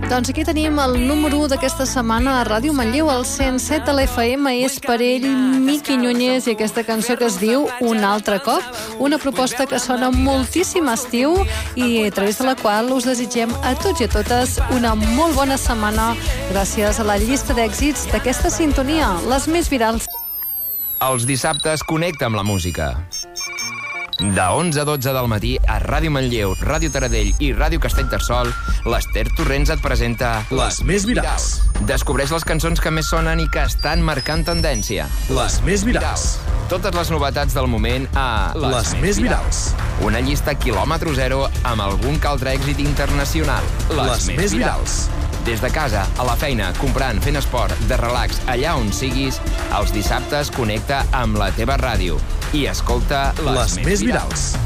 Doncs aquí tenim el número 1 d'aquesta setmana a Ràdio Manlleu, el 107 de l'FM, és per ell Miqui Núñez i aquesta cançó que es diu Un altre cop, una proposta que sona moltíssim estiu i a través de la qual us desitgem a tots i a totes una molt bona setmana gràcies a la llista d'èxits d'aquesta sintonia, les més virals. Els dissabtes connecta amb la música. De 11 a 12 del matí a Ràdio Manlleu, Ràdio Taradell i Ràdio Castellterçol, l'Ester Torrents et presenta Les més virals. Descobreix les cançons que més sonen i que estan marcant tendència. Les més virals. Totes les novetats del moment a Les més virals. Una llista quilòmetre zero amb algun que altre èxit internacional. Les més virals. Des de casa, a la feina, comprant, fent esport, de relax, allà on siguis, els dissabtes connecta amb la teva ràdio i escolta Les més virals.